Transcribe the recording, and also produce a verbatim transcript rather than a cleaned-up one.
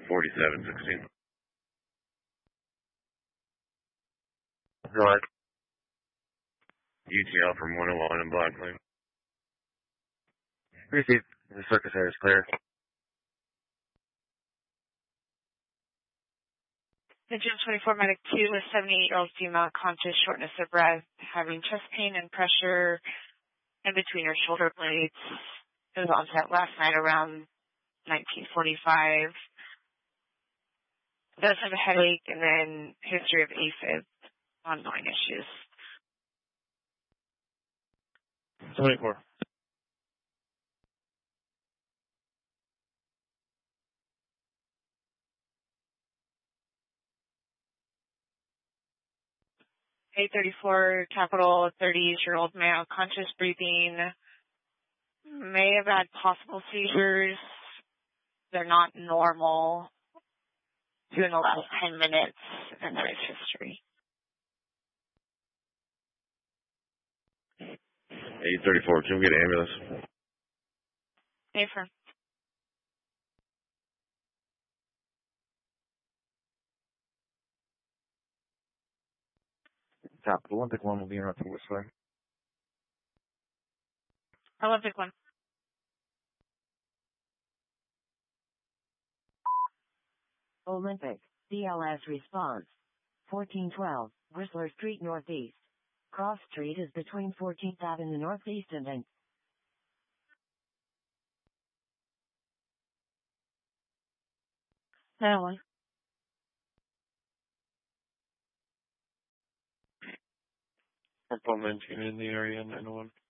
forty-seven sixteen. North. U T L from one oh one in Black Lake. Receive. The circus area is clear. The June twenty-four medic two, a seventy-eight-year-old female, conscious, shortness of breath, having chest pain and pressure in between her shoulder blades. It was onset last night around nineteen forty-five. Does have a headache and then history of AFib, ongoing issues. twenty-four. eight thirty-four, capital, thirty-year-old male, conscious breathing, may have had possible seizures. They're not normal. Two in the last ten minutes, and there is history. eight thirty-four, can we get an ambulance? Affirm. Top Olympic one will be interrupted Whistler. Olympic one. Olympic, D L S response. fourteen twelve, Whistler Street Northeast. Cross Street is between fourteenth Avenue Northeast and N. nine oh one. Airport nineteen in the area, nine oh one.